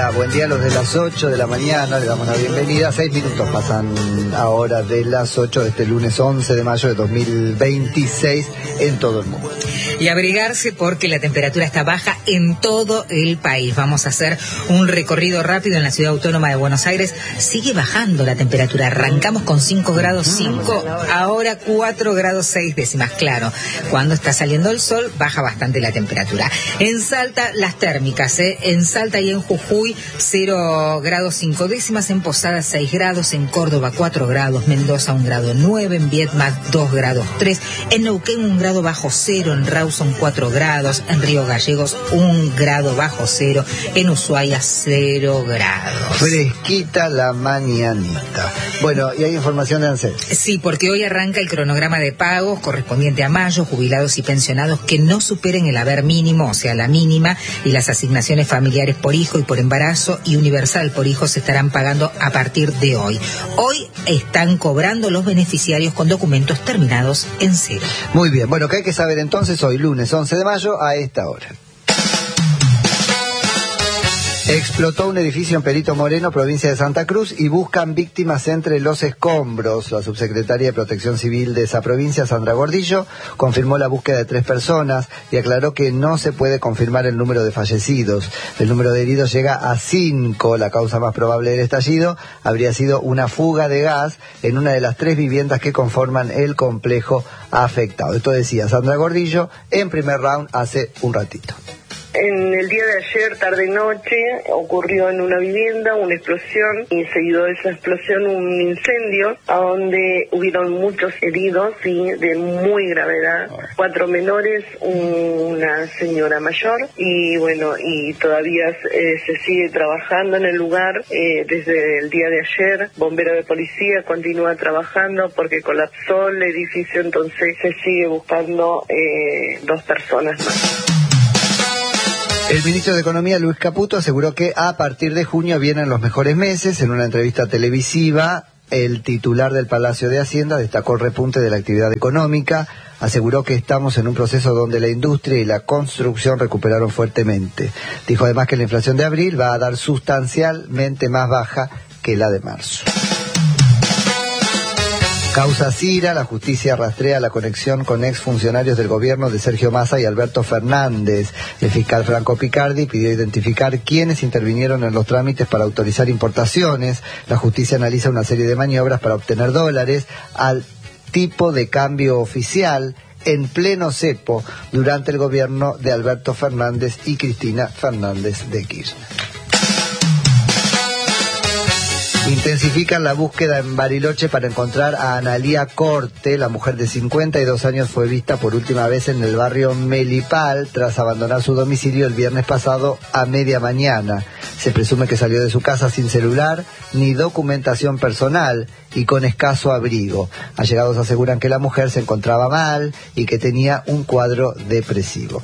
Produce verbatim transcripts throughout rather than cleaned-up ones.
día, buen día a los de las ocho de la mañana, le damos la bienvenida. Seis minutos pasan ahora de las ocho de este lunes once de mayo de dos mil veintiséis en todo el mundo. Y abrigarse porque la temperatura está baja en todo el país. Vamos a hacer un recorrido rápido en la ciudad autónoma de Buenos Aires. Sigue bajando la temperatura. Arrancamos con cinco grados cinco, ahora cuatro grados seis décimas. Claro, cuando está saliendo el sol baja bastante la temperatura. En Salta, las térmicas, ¿eh? En Salta y en Jujuy, cero grados cinco décimas. En Posadas, seis grados. En Córdoba, cuatro grados. Mendoza, un grado nueve. En Viedma, dos grados tres. En Neuquén, un grado bajo cero. En Rawson, cuatro grados. En Río Gallegos, un grado bajo cero. En Ushuaia, cero grados. Fresquita la mañanita. Bueno, ¿y hay información de ANSES? Sí, porque hoy arranca el cronograma de pagos correspondiente a mayo. Jubilados y pensionados que no superen el haber mínimo, o sea, la mínima, y las asignaciones familiares por hijo y por embarazo y universal por hijo se estarán pagando a partir de hoy. Hoy están cobrando los beneficiarios con documentos terminados en cero. Muy bien, bueno, ¿qué hay que saber entonces hoy, lunes once de mayo, a esta hora? Explotó un edificio en Perito Moreno, provincia de Santa Cruz, y buscan víctimas entre los escombros. La subsecretaria de Protección Civil de esa provincia, Sandra Gordillo, confirmó la búsqueda de tres personas y aclaró que no se puede confirmar el número de fallecidos. El número de heridos llega a cinco. La causa más probable del estallido habría sido una fuga de gas en una de las tres viviendas que conforman el complejo afectado. Esto decía Sandra Gordillo en primer round hace un ratito. En el día de ayer, tarde-noche, ocurrió en una vivienda una explosión y seguido de esa explosión un incendio a donde hubieron muchos heridos, sí, de muy gravedad, cuatro menores, una señora mayor y bueno, y todavía eh, se sigue trabajando en el lugar eh, desde el día de ayer. Bombero de policía continúa trabajando porque colapsó el edificio, entonces se sigue buscando eh, dos personas más. El ministro de Economía, Luis Caputo, aseguró que a partir de junio vienen los mejores meses. En una entrevista televisiva, el titular del Palacio de Hacienda destacó el repunte de la actividad económica. Aseguró que estamos en un proceso donde la industria y la construcción recuperaron fuertemente. Dijo además que la inflación de abril va a dar sustancialmente más baja que la de marzo. Causa Cira, la justicia rastrea la conexión con exfuncionarios del gobierno de Sergio Massa y Alberto Fernández. El fiscal Franco Picardi pidió identificar quiénes intervinieron en los trámites para autorizar importaciones. La justicia analiza una serie de maniobras para obtener dólares al tipo de cambio oficial en pleno cepo durante el gobierno de Alberto Fernández y Cristina Fernández de Kirchner. Intensifican la búsqueda en Bariloche para encontrar a Analía Corte. La mujer de cincuenta y dos años fue vista por última vez en el barrio Melipal tras abandonar su domicilio el viernes pasado a media mañana. Se presume que salió de su casa sin celular ni documentación personal y con escaso abrigo. Allegados aseguran que la mujer se encontraba mal y que tenía un cuadro depresivo.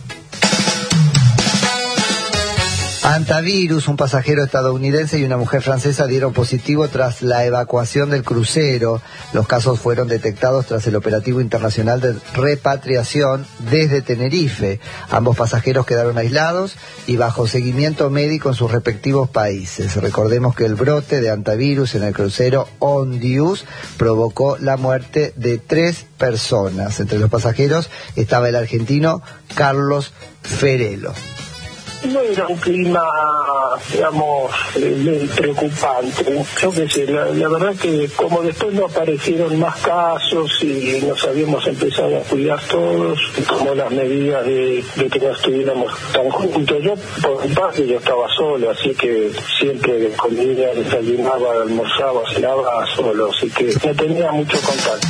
Antivirus, un pasajero estadounidense y una mujer francesa dieron positivo tras la evacuación del crucero. Los casos fueron detectados tras el operativo internacional de repatriación desde Tenerife. Ambos pasajeros quedaron aislados y bajo seguimiento médico en sus respectivos países. Recordemos que el brote de antivirus en el crucero Ondius provocó la muerte de tres personas. Entre los pasajeros estaba el argentino Carlos Ferelo. No era un clima, digamos, eh, preocupante. Yo qué sé, la, la verdad que como después no aparecieron más casos y nos habíamos empezado a cuidar todos, tomó las medidas de, de que no estuviéramos tan juntos. Yo, por mi parte, yo estaba solo, así que siempre comía, desayunaba, almorzaba, cenaba solo, así que no tenía mucho contacto.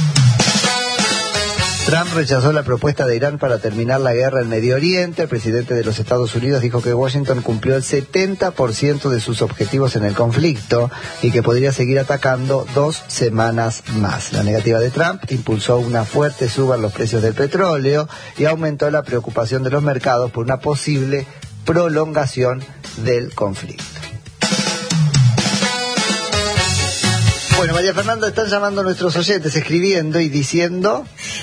Trump rechazó la propuesta de Irán para terminar la guerra en Medio Oriente. El presidente de los Estados Unidos dijo que Washington cumplió el setenta por ciento de sus objetivos en el conflicto y que podría seguir atacando dos semanas más. La negativa de Trump impulsó una fuerte suba en los precios del petróleo y aumentó la preocupación de los mercados por una posible prolongación del conflicto. Bueno, María Fernanda, están llamando nuestros oyentes, escribiendo y diciendo...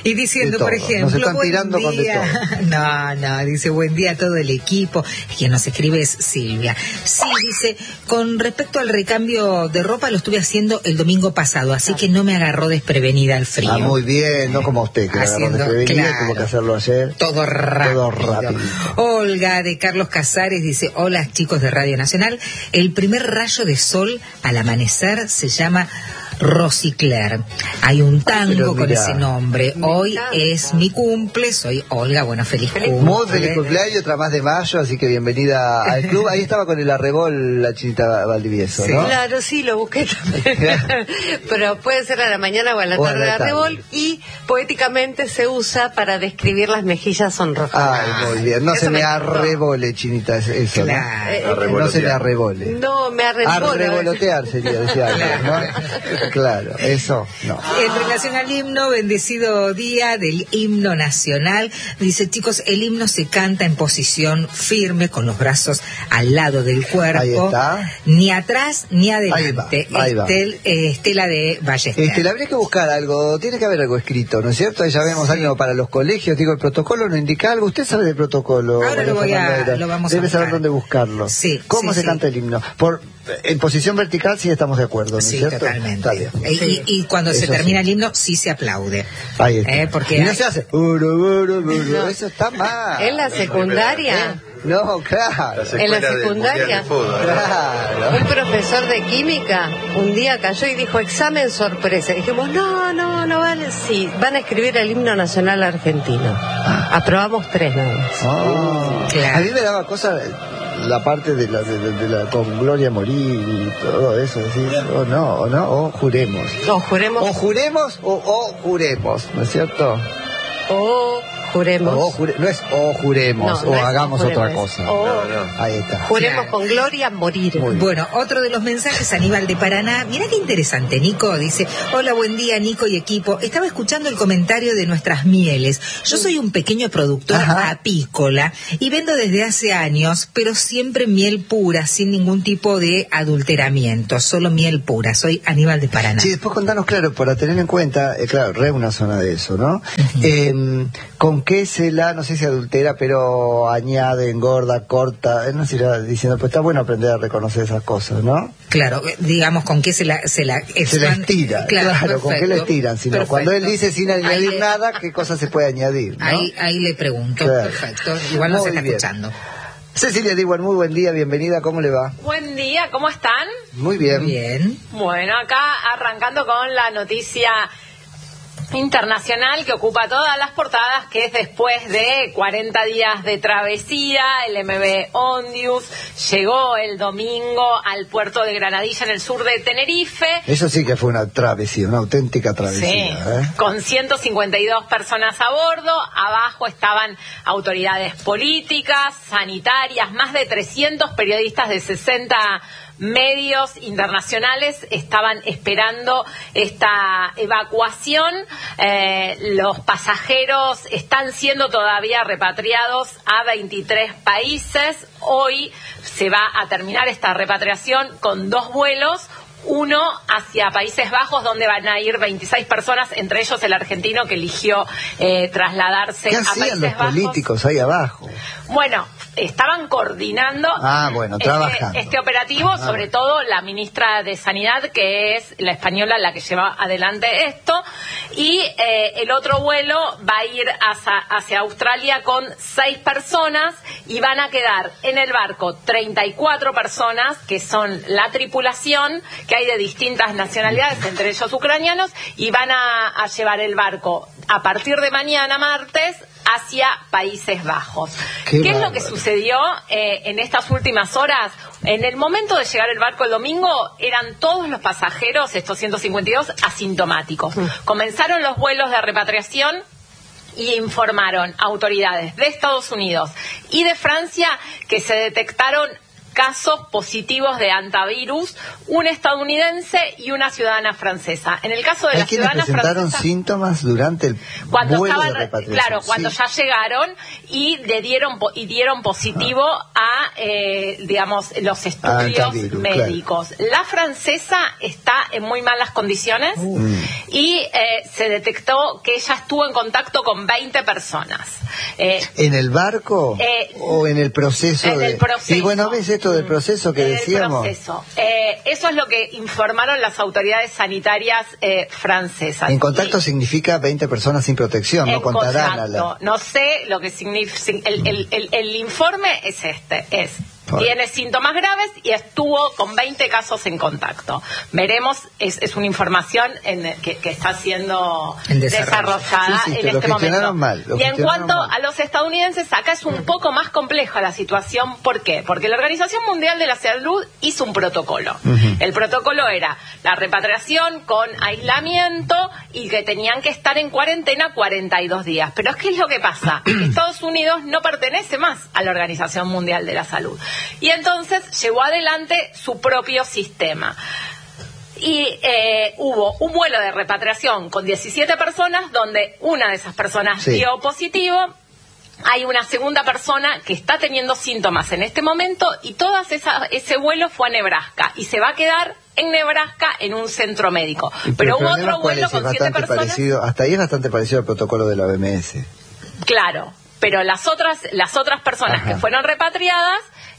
Y diciendo, por ejemplo, nos están buen tirando con de día. todo. No, no, dice buen día a todo el equipo. Quien nos escribe es Silvia. Sí, dice, con respecto al recambio de ropa lo estuve haciendo el domingo pasado, así que no me agarró desprevenida el frío. Ah, muy bien, no como usted, que Haciendo, la agarró desprevenida, claro, tuvo que hacerlo ayer. Todo rápido. Todo rápido. Olga de Carlos Casares dice, hola chicos de Radio Nacional, el primer rayo de sol al amanecer se llama Rosicler. Hay un tango con ese nombre. Hoy es mi cumple, soy Olga, bueno, feliz cumple. Muy feliz cumpleaños, otra más de mayo, así que bienvenida al club. Ahí estaba con el arrebol la Chinita Valdivieso, Sí. ¿no? Claro, sí, lo busqué también. Pero puede ser a la mañana o a la O a tarde la de tarde. arrebol, y poéticamente se usa para describir las mejillas sonrojadas. Ay, muy bien. No Eso se me me arrebole, Chinita, es eso, ¿no? Claro. Eh, No se me arrebole. No, me arrebolo. Arrebolotear sería, decía algo, ¿no? Claro, eso, no. En relación al himno, bendecido día del himno nacional, dice, chicos, el himno se canta en posición firme, con los brazos al lado del cuerpo. Ahí está. Ni atrás ni adelante. Ahí va, ahí va. Estel- eh, Estela de Ballester. Este, le habría que buscar algo, tiene que haber algo escrito, ¿no es cierto? Ahí ya vemos algo para los colegios, digo, el protocolo no indica algo. ¿Usted sabe del protocolo? Ahora María lo voy a- Fernanda Vera? lo vamos a Debe saber buscar. dónde buscarlo. Sí, ¿Cómo sí, se sí. canta el himno? Por, en posición vertical sí estamos de acuerdo, ¿no es Sí, cierto? totalmente. Está bien. Y, y- y cuando se Eso termina sí. el himno, sí se aplaude. Ahí está. Eh, porque y no hay- se hace... "Uru, uru, uru", No. Eso está mal. En la secundaria, ¿Eh? No, claro. en la secundaria, Claro. un profesor de química un día cayó y dijo, examen sorpresa. Y dijimos, no, no, no vale. Sí, van a escribir el himno nacional argentino. Aprobamos tres nada más. Ah, Claro. A mí me daba cosa la parte de la, de, de- de la con Gloria Morir y todo eso, decir, o no, o no, o juremos. O juremos, O juremos o, o juremos, ¿no es cierto? o juremos. O jure- no es o juremos No, o no es hagamos o juremos, otra cosa. o- Ahí está. Juremos Claro. con gloria morir. Muy bien. Bueno, otro de los mensajes, Aníbal de Paraná. Mirá qué interesante, Nico. Dice, hola, buen día, Nico y equipo. Estaba escuchando el comentario de nuestras mieles. Yo soy un pequeño productor Ajá. apícola y vendo desde hace años, pero siempre miel pura, sin ningún tipo de adulteramiento. Solo miel pura. Soy Aníbal de Paraná. Sí, después contanos, claro, para tener en cuenta, eh, claro, re una zona de eso, ¿no? Eh, ¿Con qué se la, no sé si adultera, pero añade, engorda, corta? Eh, no sé, irá diciendo, pues está bueno aprender a reconocer esas cosas, ¿no? Claro, eh, digamos, ¿con qué se la se la, Se la expand- estira, claro, ¿con qué la perfecto, estiran? Sino perfecto. cuando él dice sin Ahí añadir le- nada, ¿qué cosa se puede añadir, no? Ahí, ahí le pregunto, Claro. perfecto. Igual no Muy se está bien. escuchando. Cecilia Diwan, muy buen día, bienvenida, ¿cómo le va? Buen día, ¿cómo están? Muy bien. Bien. Bueno, acá arrancando con la noticia internacional que ocupa todas las portadas, que es después de cuarenta días de travesía, el M V Ondius llegó el domingo al puerto de Granadilla en el sur de Tenerife. Eso sí que fue una travesía, una auténtica Sí, travesía, ¿eh? con ciento cincuenta y dos personas a bordo, abajo estaban autoridades políticas, sanitarias, más de trescientos periodistas de sesenta medios internacionales estaban esperando esta evacuación. Eh, los pasajeros están siendo todavía repatriados a veintitrés países. Hoy se va a terminar esta repatriación con dos vuelos. Uno hacia Países Bajos, donde van a ir veintiséis personas, entre ellos el argentino que eligió eh, trasladarse ¿Qué a hacían Países los Bajos. políticos ahí abajo? Bueno, estaban coordinando Ah, bueno, este, trabajando. este operativo, Ah, sobre bueno. todo la ministra de Sanidad, que es la española la que lleva adelante esto, y eh, el otro vuelo va a ir hacia, hacia Australia con seis personas y van a quedar en el barco treinta y cuatro personas, que son la tripulación, que hay de distintas nacionalidades, entre ellos ucranianos, y van a, a llevar el barco a partir de mañana, martes, hacia Países Bajos. Qué ¿Qué es lo que bárbaro. sucedió eh, en estas últimas horas? En el momento de llegar el barco el domingo, eran todos los pasajeros, estos ciento cincuenta y dos, asintomáticos. Comenzaron los vuelos de repatriación y informaron autoridades de Estados Unidos y de Francia que se detectaron casos positivos de antivirus, un estadounidense y una ciudadana francesa. En el caso de Hay la quienes ciudadana presentaron francesa, síntomas durante el cuando vuelo estaban, de repatriación. claro, cuando Sí. ya llegaron y le dieron po- y dieron positivo a eh, digamos los estudios Antivirus, médicos. La francesa está en muy malas condiciones Mm. y eh, se detectó que ella estuvo en contacto con veinte personas. Eh, ¿En el barco eh, o en el proceso? En de... el proceso. Y bueno, ¿ves esto del proceso que en decíamos? El proceso. Eh, eso es lo que informaron las autoridades sanitarias eh, francesas. En contacto y... significa veinte personas sin protección, en no contarán contacto. a la... No sé lo que significa. El, el, el, el informe es este, es... Bueno. Tiene síntomas graves y estuvo con veinte casos en contacto. Veremos, es, es una información en, que, que está siendo desarrollada sí, sí, en este momento. Mal, y en cuanto mal. a los estadounidenses, acá es un poco más compleja la situación. ¿Por qué? Porque la Organización Mundial de la Salud hizo un protocolo. Uh-huh. El protocolo era la repatriación con aislamiento y que tenían que estar en cuarentena cuarenta y dos días. Pero ¿qué es lo que pasa? Estados Unidos no pertenece más a la Organización Mundial de la Salud. Y entonces llevó adelante su propio sistema. Y eh, hubo un vuelo de repatriación con diecisiete personas, donde una de esas personas sí. dio positivo. Hay una segunda persona que está teniendo síntomas en este momento y todo ese vuelo fue a Nebraska y se va a quedar en Nebraska en un centro médico. Pero, pero hubo otro vuelo con siete personas. Parecido, hasta ahí es bastante parecido al protocolo de la O M S. Claro, pero las otras, las otras personas Ajá. que fueron repatriadas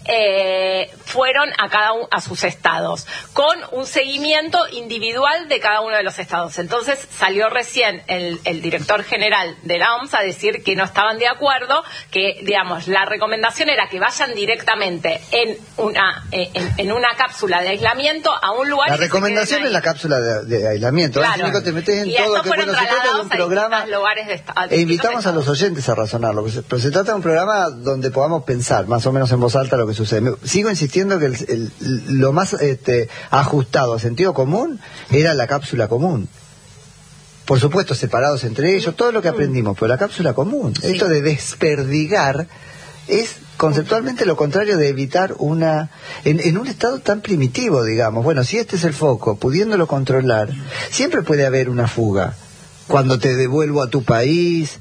Eh, fueron a cada uno a sus estados con un seguimiento individual de cada uno de los estados. Entonces salió recién el, el director general de la O M S a decir que no estaban de acuerdo, que digamos la recomendación era que vayan directamente en una en, en una cápsula de aislamiento a un lugar. La recomendación es la cápsula de, de aislamiento. Claro. Te metes en y todo que bueno, se trata de un programa lugares de esta, de e invitamos a los oyentes a razonarlo, pero se trata de un programa donde podamos pensar más o menos en voz alta lo que sucede. Me, sigo insistiendo que el, el, lo más este, ajustado a sentido común era la cápsula común. Por supuesto, separados entre ellos, todo lo que aprendimos, pero la cápsula común. Sí. Esto de desperdigar es conceptualmente lo contrario de evitar una... En, en un estado tan primitivo, digamos. Bueno, si este es el foco, pudiéndolo controlar, siempre puede haber una fuga. Cuando te devuelvo a tu país...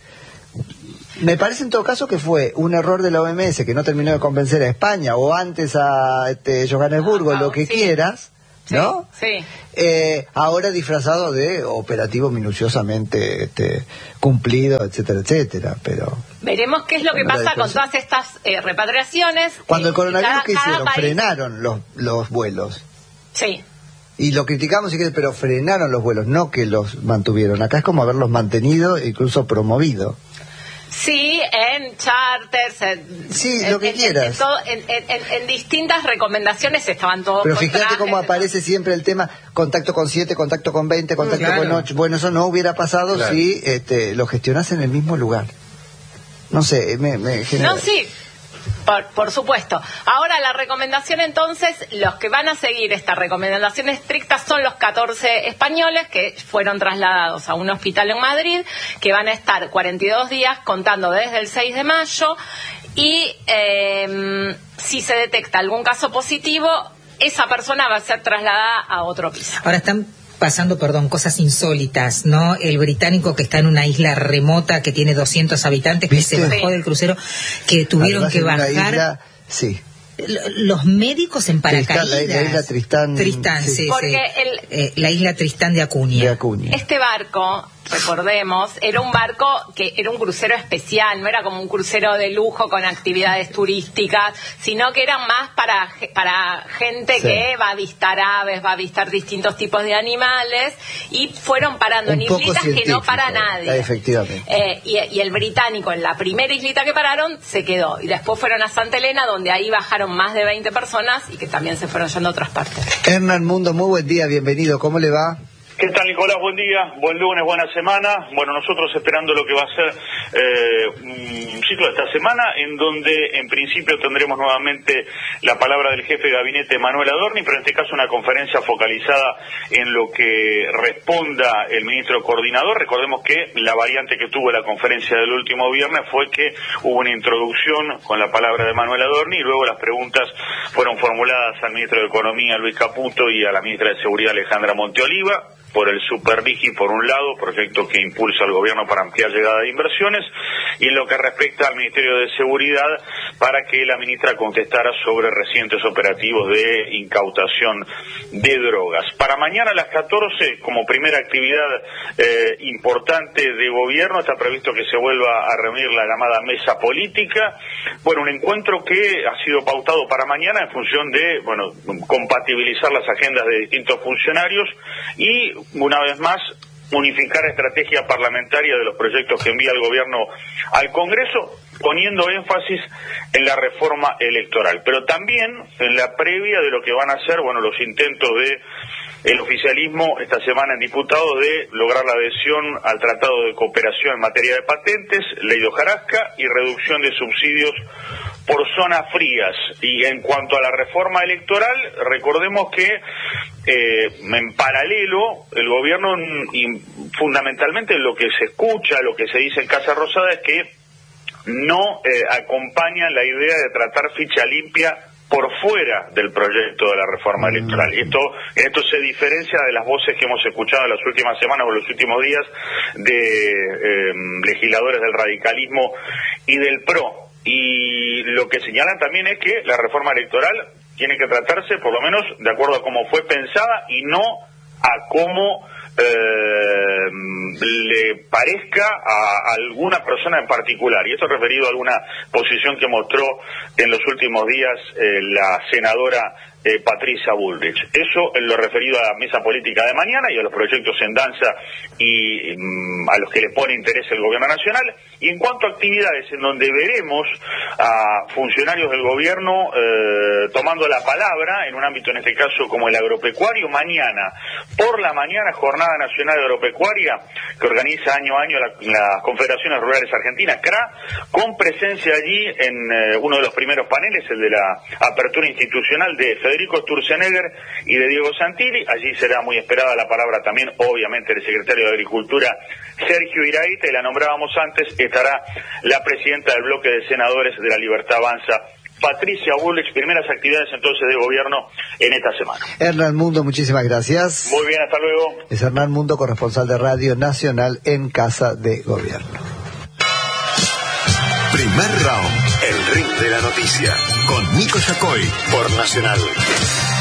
Me parece en todo caso que fue un error de la O M S que no terminó de convencer a España o antes a este, Johannesburgo, ah, lo que sí. quieras, ¿no? Sí. sí. Eh, ahora disfrazado de operativo minuciosamente este, cumplido, etcétera, etcétera. Pero veremos qué es lo que pasa con todas estas eh, repatriaciones. Cuando eh, el coronavirus, cada, ¿qué hicieron? país... Frenaron los, los vuelos. Sí. Y lo criticamos, si quieres, pero frenaron los vuelos, no que los mantuvieron. Acá es como haberlos mantenido e incluso promovido. Sí, en charters, en, sí, en, lo que en, quieras. En, todo, en, en, en distintas recomendaciones estaban todos. Pero fíjate cómo aparece siempre el tema contacto con siete, contacto con veinte, contacto claro. con ocho. Bueno, eso no hubiera pasado claro. si este, lo gestionas en el mismo lugar. No sé, me, me genera... No, sí. Por, por supuesto. Ahora la recomendación entonces, los que van a seguir esta recomendación estricta son los catorce españoles que fueron trasladados a un hospital en Madrid, que van a estar cuarenta y dos días contando desde el seis de mayo y eh, si se detecta algún caso positivo, esa persona va a ser trasladada a otro piso. Ahora están pasando, perdón, cosas insólitas, ¿no? El británico que está en una isla remota que tiene doscientos habitantes, que ¿Viste? se bajó sí. del crucero, que tuvieron Además, que bajar. Isla, sí. Los médicos en paracaídas. Tristán, la, la isla Tristán. Tristán, sí, sí. Porque sí. El, eh, la isla Tristán de Acuña. de Acuña. Este barco, recordemos, era un barco que era un crucero especial, no era como un crucero de lujo con actividades turísticas, sino que era más para, para gente sí. que va a avistar aves, va a avistar distintos tipos de animales, y fueron parando un en islitas que no para nadie. Efectivamente. Eh, y, y el británico, en la primera islita que pararon, se quedó. Y después fueron a Santa Elena, donde ahí bajaron más de veinte personas y que también se fueron yendo a otras partes. Hernán Mundo, muy buen día, bienvenido. ¿Cómo le va? ¿Qué tal, Nicolás? Buen día, buen lunes, buena semana. Bueno, nosotros esperando lo que va a ser eh, un ciclo de esta semana, en donde en principio tendremos nuevamente la palabra del jefe de gabinete Manuel Adorni, pero en este caso una conferencia focalizada en lo que responda el ministro coordinador. Recordemos que la variante que tuvo la conferencia del último viernes fue que hubo una introducción con la palabra de Manuel Adorni y luego las preguntas fueron formuladas al ministro de Economía, Luis Caputo, y a la ministra de Seguridad, Alejandra Monteoliva. por el Superrigi por un lado, proyecto que impulsa el gobierno para ampliar llegada de inversiones, y en lo que respecta al Ministerio de Seguridad, para que la ministra contestara sobre recientes operativos de incautación de drogas. Para mañana a las catorce, como primera actividad eh, importante de gobierno, está previsto que se vuelva a reunir la llamada mesa política. Bueno, un encuentro que ha sido pautado para mañana en función de, bueno, compatibilizar las agendas de distintos funcionarios y, una vez más, unificar estrategia parlamentaria de los proyectos que envía el gobierno al Congreso, poniendo énfasis en la reforma electoral, pero también en la previa de lo que van a ser, bueno, los intentos de el oficialismo esta semana en diputados de lograr la adhesión al Tratado de Cooperación en materia de patentes, ley de hojarasca y reducción de subsidios por zonas frías. Y en cuanto a la reforma electoral, recordemos que eh, en paralelo el gobierno, y fundamentalmente lo que se escucha, lo que se dice en Casa Rosada, es que no eh, acompaña la idea de tratar ficha limpia por fuera del proyecto de la reforma electoral. Esto, esto se diferencia de las voces que hemos escuchado en las últimas semanas o en los últimos días de eh, legisladores del radicalismo y del P R O. Y lo que señalan también es que la reforma electoral tiene que tratarse, por lo menos, de acuerdo a cómo fue pensada y no a cómo eh, le parezca a alguna persona en particular. Y esto referido a alguna posición que mostró en los últimos días eh, la senadora eh, Patricia Bullrich. Eso en lo referido a la mesa política de mañana y a los proyectos en danza y mm, a los que le pone interés el gobierno nacional. Y en cuanto a actividades en donde veremos a funcionarios del gobierno eh, tomando la palabra, en un ámbito en este caso como el agropecuario, mañana, por la mañana, Jornada Nacional Agropecuaria, que organiza año a año la, las Confederaciones Rurales Argentinas, C R A, con presencia allí en eh, uno de los primeros paneles, el de la apertura institucional de Federico Sturzenegger y de Diego Santilli. Allí será muy esperada la palabra también, obviamente, del secretario de Agricultura, Sergio Iraíta, y la nombrábamos antes, estará la presidenta del bloque de senadores de La Libertad Avanza, Patricia Bullrich. Primeras actividades entonces de gobierno en esta semana. Hernán Mundo, muchísimas gracias. Muy bien, hasta luego. Es Hernán Mundo, corresponsal de Radio Nacional en Casa de Gobierno. Primer round, el ring de la noticia, con Nico Yacoy, por Nacional.